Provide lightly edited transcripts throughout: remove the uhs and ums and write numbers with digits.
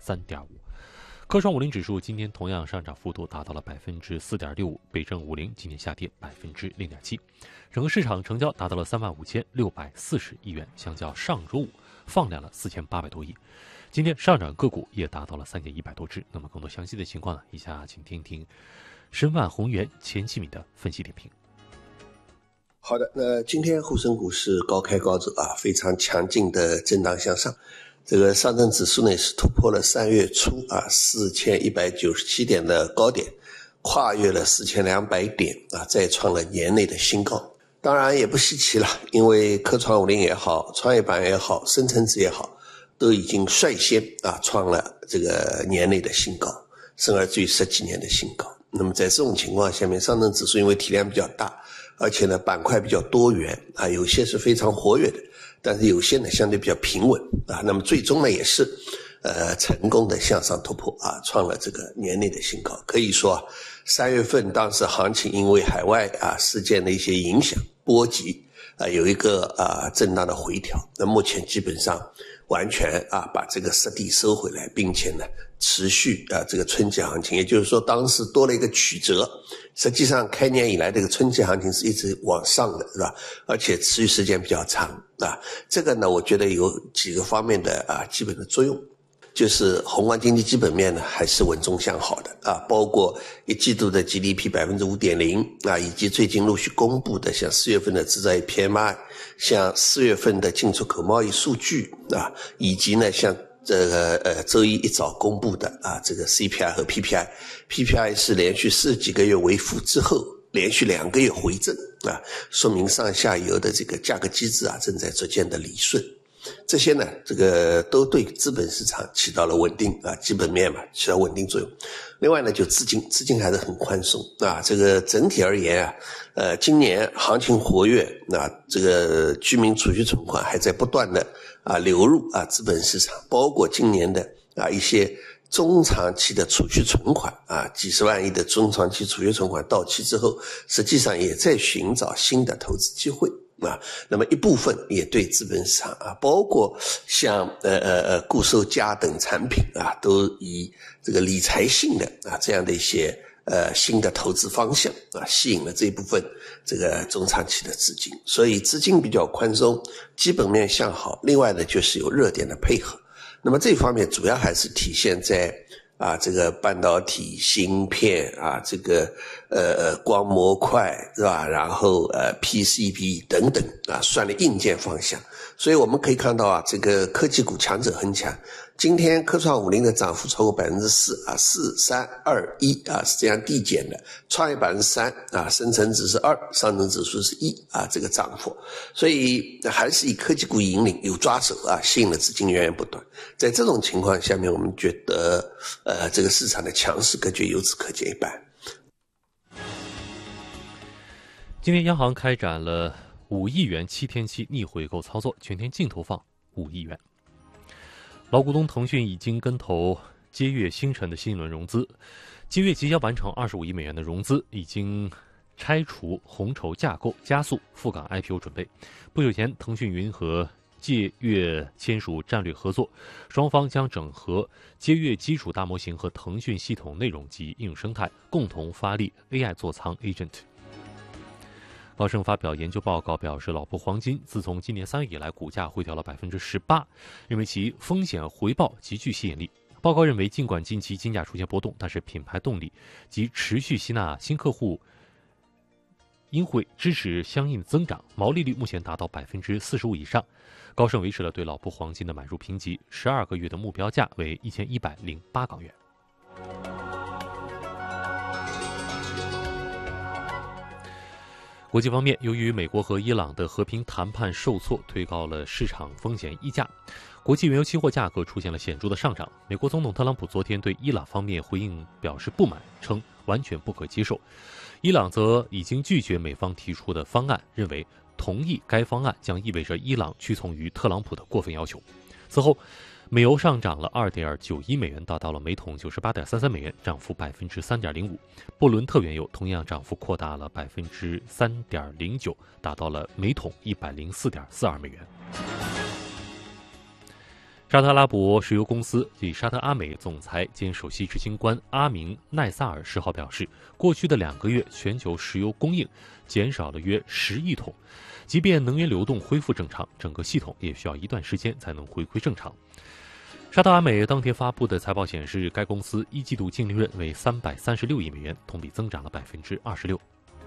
3.5%。科创50指数今天同样上涨幅度达到了4.65%，北证50今天下跌0.7%。整个市场成交达到了35640亿元，相较上周五放量了4800多亿。今天上涨个股也达到了3100多只。那么更多详细的情况呢，以下请听听申万宏源、钱启敏的分析点评。 好的，那今天沪深股市高开高走啊，非常强劲的震荡向上。这个上证指数呢是突破了3月初4197点的高点，跨越了4200点啊，再创了年内的新高。当然也不稀奇了，因为科创50也好，创业板也好，深成指也好，都已经率先创了这个年内的新高，甚而至于10几年的新高。那么在这种情况下面，上证指数因为体量比较大，而且呢板块比较多元啊，有些是非常活跃的，但是有些呢相对比较平稳啊，那么最终呢也是成功的向上突破啊，创了这个年内的新高。可以说3月份当时行情因为海外事件的一些影响波及有一个震荡的回调，那目前基本上完全把这个失地收回来，并且呢持续这个春季行情，也就是说当时多了一个曲折，实际上开年以来这个春季行情是一直往上的，是吧？而且持续时间比较长啊。这个呢我觉得有几个方面的基本的作用，就是宏观经济基本面呢还是稳中向好的包括一季度的 GDP 5.0%以及最近陆续公布的像4月份的制造业 PMI， 像4月份的进出口贸易数据以及呢像这个周一一早公布的这个 CPI 和 PPI 是连续40几个月为负之后连续2个月回正说明上下游的这个价格机制正在逐渐的理顺。这些呢这个都对资本市场起到了稳定基本面嘛，起到稳定作用。另外呢就资金还是很宽松这个整体而言今年行情活跃这个居民储蓄存款还在不断的流入资本市场，包括今年的一些中长期的储蓄存款几十万亿的中长期储蓄存款到期之后，实际上也在寻找新的投资机会那么一部分也对资本市场包括像固收加等产品都以这个理财性的这样的一些新的投资方向吸引了这一部分这个中长期的资金，所以资金比较宽松，基本面向好。另外呢就是有热点的配合，那么这方面主要还是体现在这个半导体芯片这个光模块是吧，然后PCB 等等算力硬件方向。所以我们可以看到这个科技股强者恒强，今天科创50的涨幅超过 4%，4、3、2、1是这样递减的，创业板是3深成指是2，上证指数是1这个涨幅。所以还是以科技股引领，有抓手吸引了资金源源不断。在这种情况下面，我们觉得这个市场的强势格局由此可见一斑。 今天央行开展了5亿元7天期逆回购操作，全天净投放5亿元。老股东腾讯已经跟投接跃星辰的新一轮融资，接跃即将完成25亿美元的融资，已经拆除红筹架构，加速赴港 IPO 准备。不久前，腾讯云和接跃签署战略合作，双方将整合接跃基础大模型和腾讯系统内容及应用生态，共同发力 AI 座舱 Agent。高盛发表研究报告表示，老普黄金自从今年3月以来，股价回调了 18%， 认为其风险回报极具吸引力。报告认为，尽管近期金价出现波动，但是品牌动力及持续吸纳新客户应会支持相应的增长，毛利率目前达到 45% 以上。高盛维持了对老普黄金的买入评级，12个月的目标价为1108港元。国际方面，由于美国和伊朗的和平谈判受挫，推高了市场风险溢价，国际原油期货价格出现了显著的上涨。美国总统特朗普昨天对伊朗方面回应表示不满，称完全不可接受。伊朗则已经拒绝美方提出的方案，认为同意该方案将意味着伊朗屈从于特朗普的过分要求。此后，美油上涨了 2.91 美元，达到了每桶 98.33 美元，涨幅 3.05%。布伦特原油同样涨幅扩大了 3.09%， 达到了每桶 104.42 美元。 沙特阿拉伯石油公司及沙特阿美总裁兼首席执行官阿明·奈萨尔10号表示，过去的2个月，全球石油供应减少了约10亿桶。即便能源流动恢复正常，整个系统也需要一段时间才能回归正常。沙特阿美当天发布的财报显示，该公司1季度净利润为336亿美元，同比增长了26%。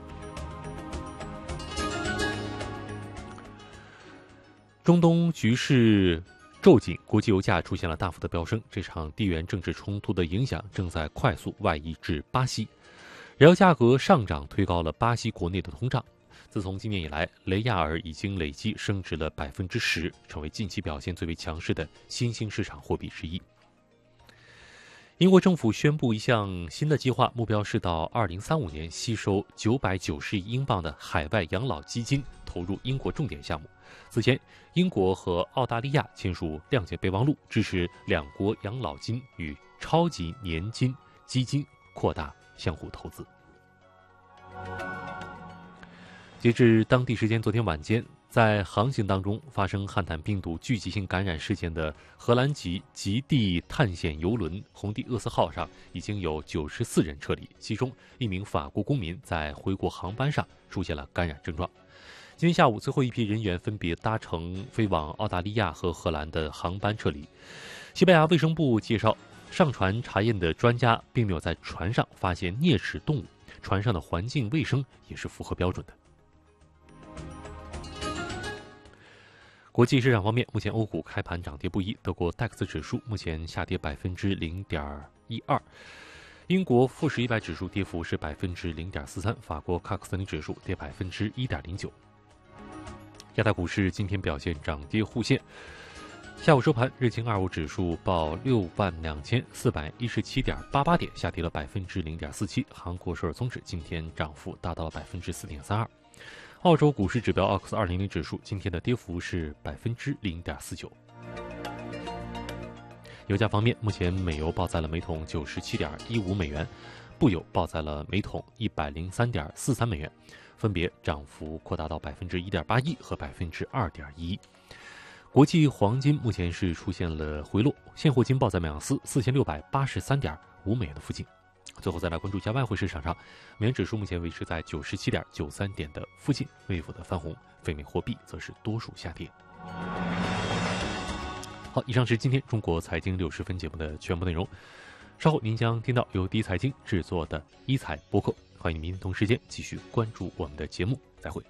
中东局势骤紧，国际油价出现了大幅的飙升。这场地缘政治冲突的影响正在快速外移至巴西，燃油价格上涨推高了巴西国内的通胀。自从今年以来，雷亚尔已经累计升值了10%，成为近期表现最为强势的新兴市场货币之一。英国政府宣布一项新的计划，目标是到2035年吸收990亿英镑的海外养老基金投入英国重点项目。此前，英国和澳大利亚签署谅解备忘录，支持两国养老金与超级年金基金扩大相互投资。截至当地时间昨天晚间，在航行当中发生汉坦病毒聚集性感染事件的荷兰籍极地探险游轮红地厄斯号上已经有94人撤离，其中1名法国公民在回国航班上出现了感染症状。今天下午，最后一批人员分别搭乘飞往澳大利亚和荷兰的航班撤离。西班牙卫生部介绍，上船查验的专家并没有在船上发现啮齿动物，船上的环境卫生也是符合标准的。国际市场方面，目前欧股开盘涨跌不一，德国戴克斯指数目前下跌0.12%，英国富时100指数跌幅是0.43%，法国卡克斯尼指数跌1.09%。亚太股市今天表现涨跌互现，下午收盘，日经25指数报62417.88点，下跌了0.47%。韩国首尔综指今天涨幅达到了4.32%。澳洲股市指标奥克斯200指数今天的跌幅是0.49%。油价方面，目前美油报在了每桶97.15美元，布油报在了每桶103.43美元，分别涨幅扩大到1.81%和2.11%。国际黄金目前是出现了回落，现货金报在每盎司4683.5美元的附近。最后再来关注一下外汇市场上，美元指数目前维持在97.93点的附近，微幅的翻红，非美货币则是多数下跌。好，以上是今天中国财经60分节目的全部内容。稍后您将听到由第一财经制作的一财播客，欢迎您明天同时间继续关注我们的节目，再会。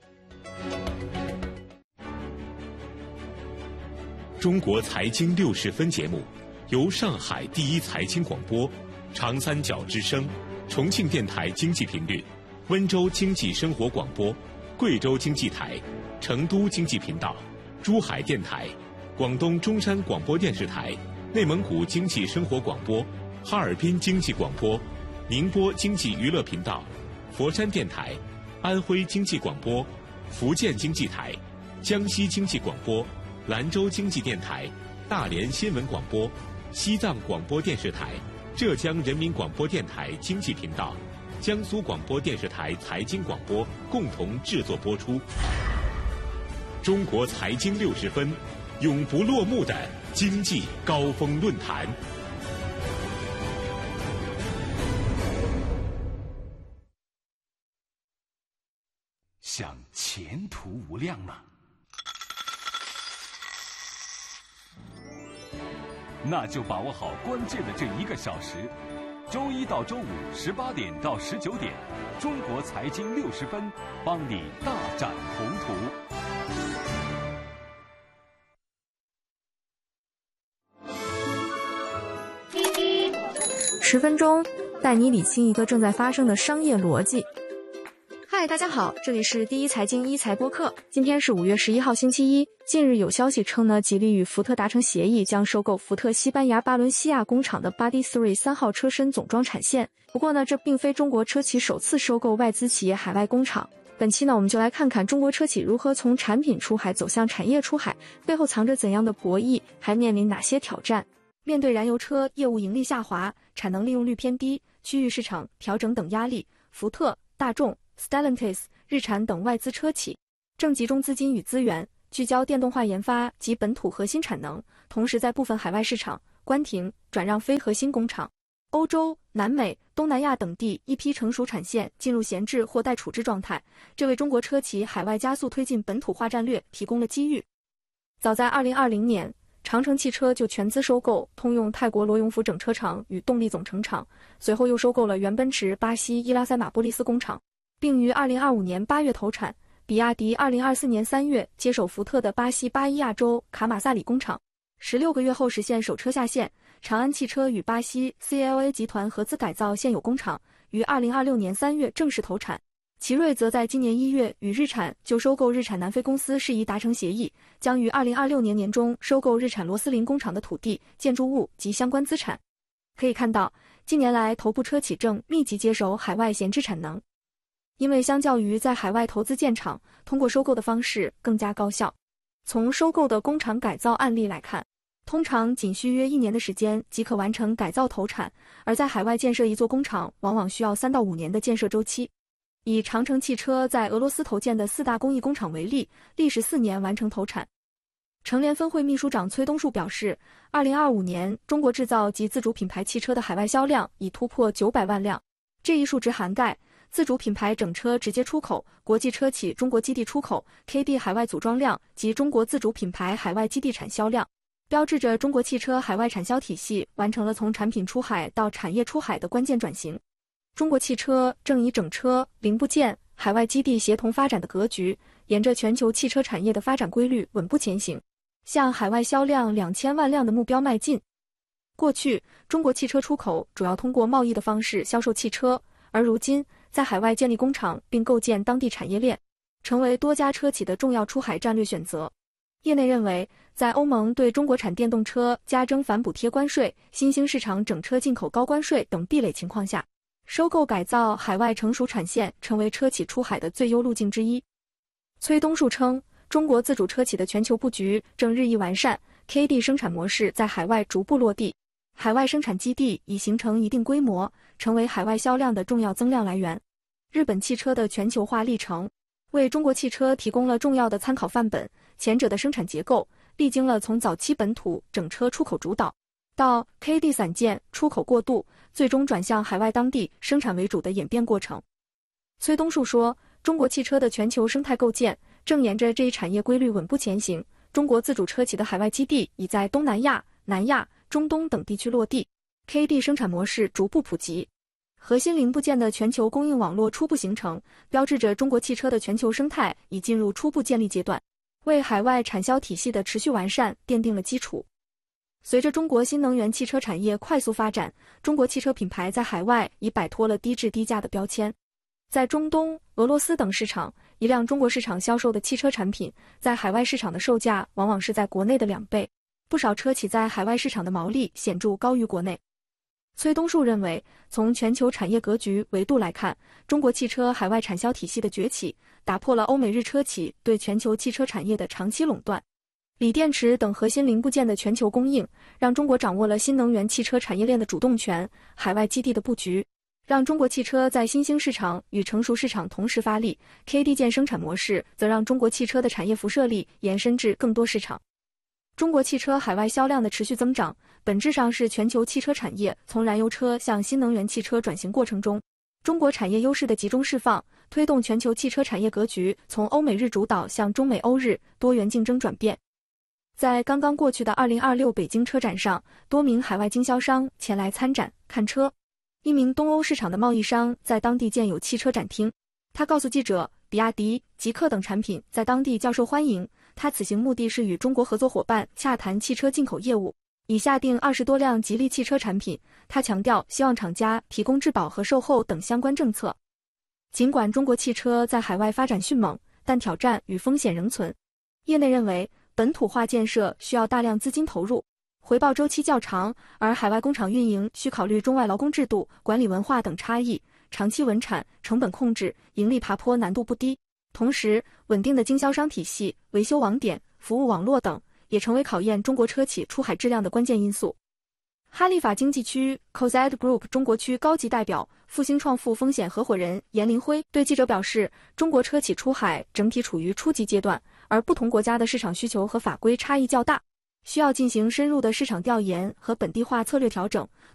中国财经60分节目由上海第一财经广播、长三角之声、重庆电台经济频率、温州经济生活广播、贵州经济台、成都经济频道、珠海电台、广东中山广播电视台、内蒙古经济生活广播、哈尔滨经济广播、宁波经济娱乐频道、佛山电台、安徽经济广播、福建经济台、江西经济广播、兰州经济电台、大连新闻广播、西藏广播电视台、浙江人民广播电台经济频道、江苏广播电视台财经广播共同制作播出。中国财经60分，永不落幕的经济高峰论坛。 想前途无量吗？那就把握好关键的这1个小时，周一到周五18点到19点，中国财经60分，帮你大展宏图。 10分钟带你理清一个正在发生的商业逻辑。嗨，大家好，这里是第一财经一财播客。今天是5月11号星期一。近日有消息称呢，吉利与福特达成协议，将收购福特西班牙巴伦西亚工厂的 Body 3 3号车身总装产线。不过呢，这并非中国车企首次收购外资企业海外工厂。本期呢，我们就来看看中国车企如何从产品出海走向产业出海，背后藏着怎样的博弈，还面临哪些挑战。面对燃油车业务盈利下滑、产能利用率偏低、区域市场调整等压力，福特、大众、Stellantis、日产等外资车企正集中资金与资源， 聚焦电动化研发及本土核心产能，同时在部分海外市场关停转让非核心工厂。欧洲、南美、东南亚等地一批成熟产线进入闲置或待处置状态，这为中国车企海外加速推进本土化战略提供了机遇。早在2020年，长城汽车就全资收购通用泰国罗永府整车厂与动力总成厂，随后又收购了原奔驰巴西伊拉塞马波利斯工厂，并于2025年8月投产。比亚迪2024年3月接手福特的巴西巴伊亚州卡马萨里工厂，16个月后实现首车下线。长安汽车与巴西 CLA 集团合资改造现有工厂，于2026年3月正式投产。奇瑞则在今年1月与日产就收购日产南非公司事宜达成协议，将于2026年年中收购日产罗斯林工厂的土地、建筑物及相关资产。可以看到，近年来头部车企正密集接手海外闲置产能，因为相较于在海外投资建厂，通过收购的方式更加高效。从收购的工厂改造案例来看，通常仅需约1年的时间即可完成改造投产，而在海外建设一座工厂往往需要3到5年的建设周期。以长城汽车在俄罗斯投建的4大工艺工厂为例，历时4年完成投产。成联分会秘书长崔东树表示，2025年中国制造及自主品牌汽车的海外销量已突破900万辆，这一数值涵盖自主品牌整车直接出口、国际车企中国基地出口、KD 海外组装量及中国自主品牌海外基地产销量，标志着中国汽车海外产销体系完成了从产品出海到产业出海的关键转型。中国汽车正以整车、零部件、海外基地协同发展的格局，沿着全球汽车产业的发展规律稳步前行，向海外销量2000万辆的目标迈进。过去，中国汽车出口主要通过贸易的方式销售汽车，而如今在海外建立工厂并构建当地产业链，成为多家车企的重要出海战略选择。业内认为，在欧盟对中国产电动车加征反补贴关税、新兴市场整车进口高关税等壁垒情况下，收购改造海外成熟产线成为车企出海的最优路径之一。崔东树称，中国自主车企的全球布局正日益完善 ，KD 生产模式在海外逐步落地，海外生产基地已形成一定规模，成为海外销量的重要增量来源。日本汽车的全球化历程为中国汽车提供了重要的参考范本，前者的生产结构历经了从早期本土整车出口主导，到 KD 散件出口过渡，最终转向海外当地生产为主的演变过程。崔东树说，中国汽车的全球生态构建正沿着这一产业规律稳步前行，中国自主车企的海外基地已在东南亚、南亚、中东等地区落地， KD 生产模式逐步普及，核心零部件的全球供应网络初步形成，标志着中国汽车的全球生态已进入初步建立阶段，为海外产销体系的持续完善奠定了基础。随着中国新能源汽车产业快速发展，中国汽车品牌在海外已摆脱了低质低价的标签。在中东、俄罗斯等市场，一辆中国市场销售的汽车产品，在海外市场的售价往往是在国内的2倍，不少车企在海外市场的毛利显著高于国内。崔东树认为，从全球产业格局维度来看，中国汽车海外产销体系的崛起，打破了欧美日车企对全球汽车产业的长期垄断。锂电池等核心零部件的全球供应，让中国掌握了新能源汽车产业链的主动权，海外基地的布局，让中国汽车在新兴市场与成熟市场同时发力。KD 件生产模式则让中国汽车的产业辐射力延伸至更多市场。中国汽车海外销量的持续增长，本质上是全球汽车产业从燃油车向新能源汽车转型过程中，中国产业优势的集中释放，推动全球汽车产业格局从欧美日主导向中美欧日多元竞争转变。在刚刚过去的2026北京车展上，多名海外经销商前来参展看车。一名东欧市场的贸易商在当地建有汽车展厅，他告诉记者，比亚迪、极氪等产品在当地较受欢迎。他此行目的是与中国合作伙伴洽谈汽车进口业务，已下定20多辆吉利汽车产品。他强调，希望厂家提供质保和售后等相关政策。尽管中国汽车在海外发展迅猛，但挑战与风险仍存。业内认为，本土化建设需要大量资金投入，回报周期较长，而海外工厂运营需考虑中外劳工制度、管理文化等差异，长期稳产、成本控制、盈利爬坡难度不低。同时，稳定的经销商体系、维修网点、服务网络等也成为考验中国车企出海质量的关键因素。哈利法经济区 COSED Group 中国区高级代表、复兴创富风险合伙人严林辉对记者表示，中国车企出海整体处于初级阶段， 而不同国家的市场需求和法规差异较大，需要进行深入的市场调研和本地化策略调整，